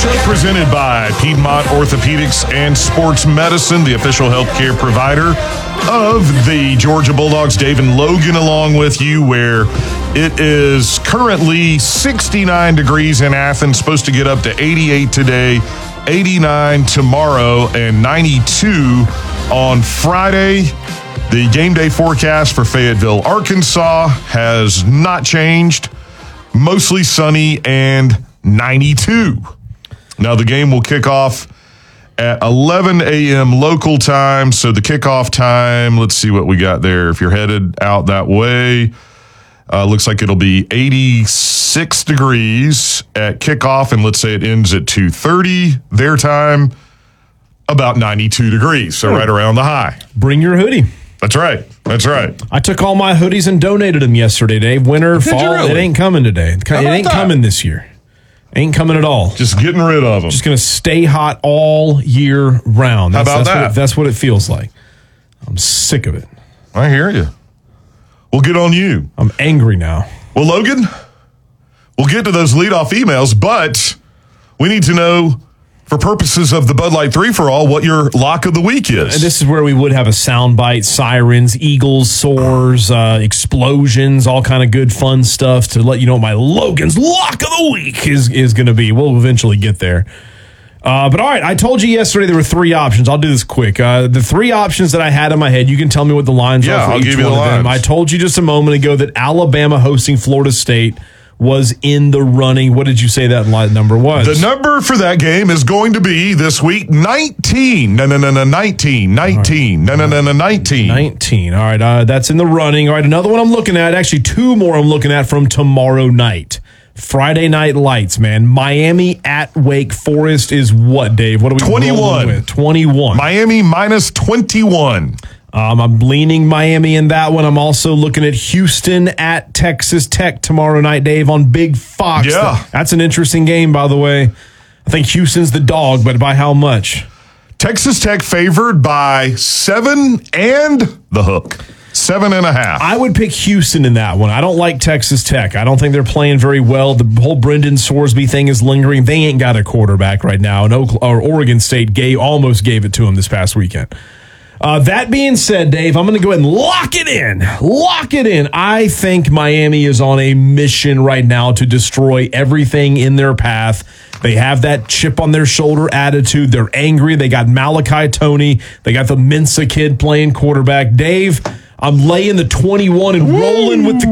Show presented by Piedmont Orthopedics and Sports Medicine, the official healthcare provider of the Georgia Bulldogs. Dave and Logan along with you, where it is currently 69 degrees in Athens, supposed to get up to 88 today, 89 tomorrow, and 92 on Friday. The game day forecast for Fayetteville, Arkansas has not changed. Mostly sunny and 92. Now, the game will kick off at 11 a.m. local time. So the kickoff time, let's see what we got there. If you're headed out that way, looks like it'll be 86 degrees at kickoff. And let's say it ends at 2:30 their time, about 92 degrees. So right around the high. Bring your hoodie. That's right. That's right. I took all my hoodies and donated them yesterday, Dave. Winter, fall, really? It ain't coming today. It ain't coming this year. Ain't coming at all. Just getting rid of them. Just going to stay hot all year round. How about that? That's what it feels like. I'm sick of it. I hear you. We'll get on you. I'm angry now. Well, Logan, we'll get to those leadoff emails, but we need to know, for purposes of the Bud Light 3-for-All, what your lock of the week is. And this is where we would have a soundbite, sirens, eagles, soars, explosions, all kind of good fun stuff to let you know what my Logan's lock of the week is going to be. We'll eventually get there. But all right, I told you yesterday there were three options. I'll do this quick. The three options that I had in my head, you can tell me what the lines are for I'll each give you one the of them. lines. I told you just a moment ago that Alabama hosting Florida State was in the running. What did you say that number was? The number for that game is going to be this week 19. 19. 19. 19. All right, that's in the running. All right, another one I'm looking at, actually two more I'm looking at from tomorrow night. Friday Night Lights, man. Miami at Wake Forest is what, Dave? What are we 21 with? 21. Miami minus 21. I'm leaning Miami in that one. I'm also looking at Houston at Texas Tech tomorrow night, Dave, on Big Fox. Yeah. That's an interesting game, by the way. I think Houston's the dog, but by how much? Texas Tech favored by 7 and the hook. 7.5. I would pick Houston in that one. I don't like Texas Tech. I don't think they're playing very well. The whole Brendan Sorsby thing is lingering. They ain't got a quarterback right now. And Oregon State almost gave it to him this past weekend. That being said, Dave, I'm going to go ahead and lock it in. Lock it in. I think Miami is on a mission right now to destroy everything in their path. They have that chip on their shoulder attitude. They're angry. They got Malachi Toney. They got the Mensa kid playing quarterback. Dave, I'm laying the 21 and rolling with the